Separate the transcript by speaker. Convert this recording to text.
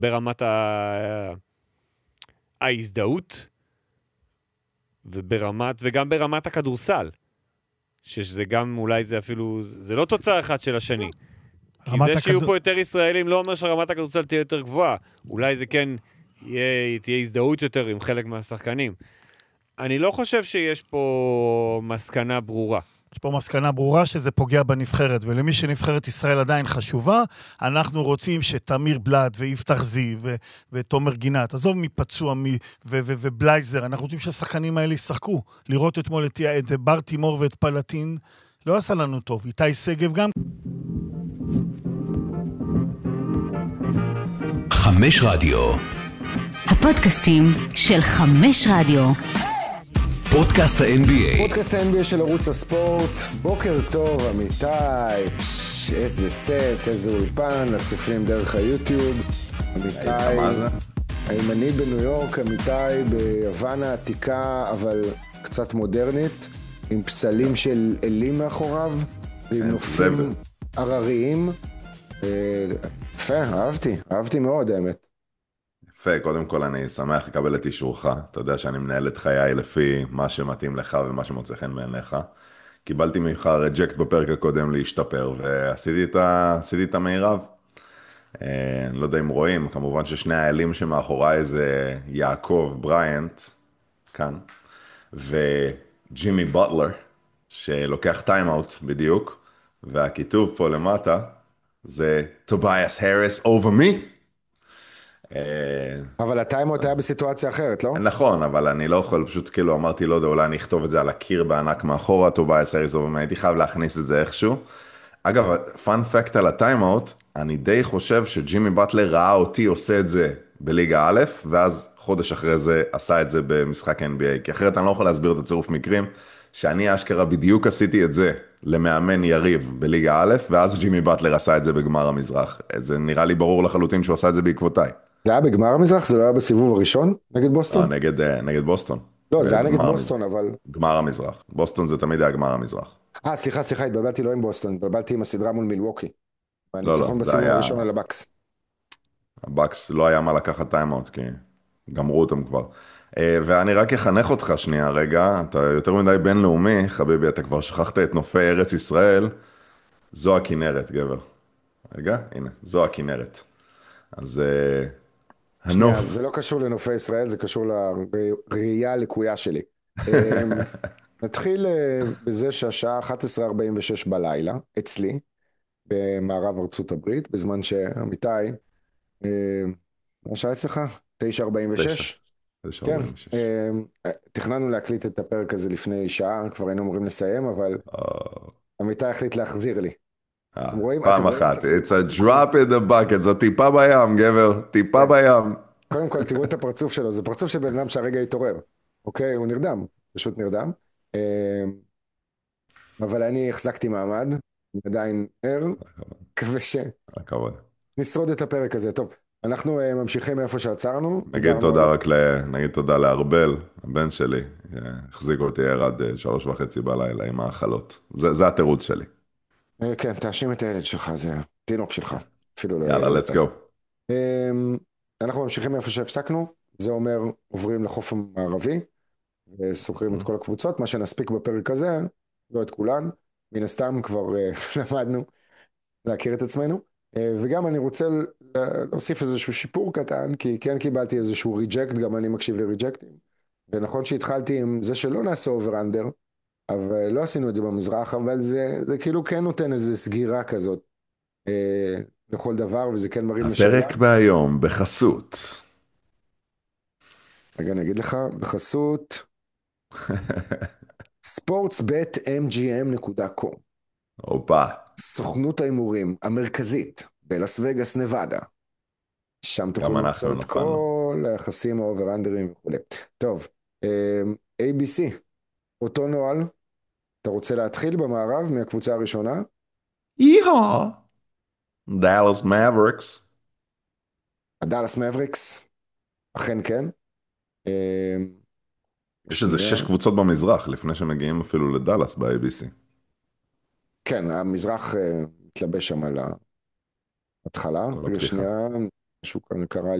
Speaker 1: ברמת ההזדהות, וגם ברמת הכדורסל, שזה גם אולי זה אפילו, זה לא תוצר אחד של השני. כי זה שיהיו פה יותר ישראלים לא אומר שרמת הכדורסל תהיה יותר גבוהה. אולי זה כן תהיה הזדהות יותר עם חלק מהשחקנים. אני לא חושב שיש פה מסקנה ברורה.
Speaker 2: יש פה מסקנה ברורה שזה פוגע בנבחרת, ולמי שנבחרת ישראל עדיין חשובה, אנחנו רוצים שתמיר בלאט ויפתח זיו ותומר גינת, עזוב מפצוע ובלייזר, אנחנו רוצים שהשחקנים האלה ישחקו. לראות אתמול את בר תימור ואת פלטין, לא עשה לנו טוב. איתי סגב גם.
Speaker 3: 5 רדיו.
Speaker 4: הפודקאסטים של 5 רדיו.
Speaker 3: פודקאסט ה-NBA.
Speaker 5: פודקאסט ה-NBA של ערוץ הספורט. בוקר טוב, אמיתי. איזה סט, איזה אולפן, לצופים דרך היוטיוב. אמיתי, הימני בניו יורק, אמיתי ביוון העתיקה, אבל קצת מודרנית, עם פסלים של אלים מאחוריו, ועם נופים ערריים. יפה, אהבתי מאוד, האמת.
Speaker 6: יפה, קודם כל אני שמח לקבל את אישורך, אתה יודע שאני מנהל את חיי לפי מה שמתאים לך ומה שמוצא חן בעיניך. קיבלתי ממך רג'קט בפרק הקודם להשתפר, ועשיתי את המעירב. אני לא יודע אם רואים, כמובן ששני האלים שמאחוריי זה יעקב בריינט, כאן, וג'ימי בוטלר, שלוקח טיימאוט בדיוק, והכיתוב פה למטה זה טובייס הריס over me.
Speaker 5: אבל הטיימאוט היה בסיטואציה אחרת, לא?
Speaker 6: נכון, אבל אני לא יכול, פשוט כאילו אמרתי, לא יודע, אולי אני אכתוב את זה על הקיר בענק מאחורה, טובייס הריס over me, הייתי חייב להכניס את זה איכשהו. אגב, פאנ פקט על הטיימאוט, אני די חושב שג'ימי באטלר ראה אותי עושה את זה בליגה א', ואז חודש אחרי זה עשה את זה במשחק NBA, כי אחרת אני לא יכול להסביר את הצירוף מקרים, שאני אשכרה בדיוק עשיתי את זה למאמן יריב בליגה א', ואז ג'ימי באטלר עשה את זה בגמר המזרח. זה נראה לי ברור לחלוטין שהוא עשה את זה בעקבותיי.
Speaker 5: זה היה בגמר המזרח? זה לא היה בסיבוב הראשון נגד בוסטון?
Speaker 6: לא, נגד בוסטון.
Speaker 5: לא, זה היה נגד בוסטון, אבל...
Speaker 6: גמר המזרח. בוסטון זה תמיד היה גמר המזרח.
Speaker 5: סליחה, התבלבלתי לא עם בוסטון, התבלבלתי עם הסדרה מול מילווקי.
Speaker 6: לא,
Speaker 5: בסיבוב הראשון על הבקס.
Speaker 6: הבקס לא היה מה לקחת טיימאוט, כי גמרו אותם כבר. ואני רק אחנך אותך שנייה רגע, אתה יותר מדי בינלאומי, חביבי, אתה כבר שכחת את נופי ארץ ישראל, זו הכינרת, גבר. רגע, הנה, זו הכינרת. אז הנוף...
Speaker 5: זה לא קשור לנופי ישראל, זה קשור לראייה הלקויה שלי. נתחיל בזה שהשעה 11:46 בלילה, אצלי, במערב ארצות הברית, בזמן שאמיתי, מה שעה אצלך? 9:46? כן, תכננו להקליט את הפרק הזה לפני שעה, כבר היינו אמורים לסיים, אבל אמיתי החליט להחזיר לי.
Speaker 6: פעם אחת, it's a drop in the bucket, זו טיפה בים, גבר, טיפה בים.
Speaker 5: קודם כל, תראו את הפרצוף שלו, זה פרצוף של בן אדם שהרגע התעורר, אוקיי? הוא נרדם, פשוט נרדם. אבל אני החזקתי מעמד, עדיין ער, מקווה שנשרוד את הפרק הזה. טוב, אנחנו ממשיכים מאיפה שעצרנו.
Speaker 6: נגיד תודה לארבל, הבן שלי, החזיק אותי ער עד 3:30 בלילה עם האכלות. זה התירוץ שלי.
Speaker 5: כן, תאשים את הילד שלך, זה תינוק שלך.
Speaker 6: יאללה, let's go.
Speaker 5: אנחנו ממשיכים מאיפה שהפסקנו, זה אומר עוברים לחוף המערבי, וסוקרים את כל הקבוצות, מה שנספיק בפרק הזה, לא את כולן, מן הסתם כבר למדנו להכיר את עצמנו, וגם אני רוצה להוסיף איזשהו שיפור קטן, כי כן קיבלתי איזשהו ריג'קט, גם אני מקשיב לריג'קטים, ונכון שהתחלתי עם זה שלא נעשה אובר-אנדר, אבל לא עשינו את זה במזרח, אבל זה כאילו כן נותן איזו סגירה כזאת לכל דבר, וזה כן מרים לשאלה.
Speaker 6: הפרק בהיום בחסות.
Speaker 5: רגע, אני אגיד לך, בחסות sportsbetmgm.com.
Speaker 6: אופה.
Speaker 5: סוכנות ההימורים המרכזית בלאס וגאס, נבדה. שם תוכלו למצוא את כל היחסים האובר-אנדרים וכו'. טוב, ABC, אותו נועל, אתה רוצה להתחיל במערב מהקבוצה הראשונה?
Speaker 6: יאה! דאלאס מאבריקס.
Speaker 5: הדאלאס מאבריקס, אכן כן.
Speaker 6: יש איזה 6 קבוצות במזרח, לפני שמגיעים אפילו לדאלאס ב-ABC.
Speaker 5: כן, המזרח מתלבש שם על ההתחלה. רגע שנייה, משהו כאן קרה